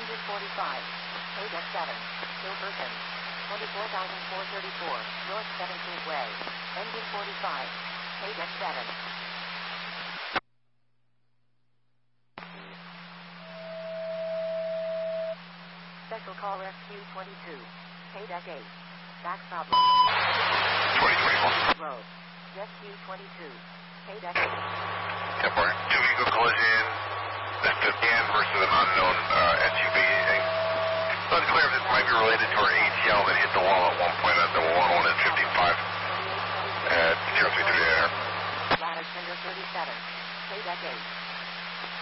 Engine 45. Deck 7. Gilberton. 24,434. North 17th Way. Engine 45. Deck 7. Special call SQ-22. Deck 8. Back problem. 2024. Road. SQ-22. Deck 8. Temporary. 2 vehicle collision. That's a van versus an unknown SUV. It's unclear if this might be related to our ATL that hit the wall at one point at the 101 and 55 at 033 air. Ladder Tender 37. Deck 8.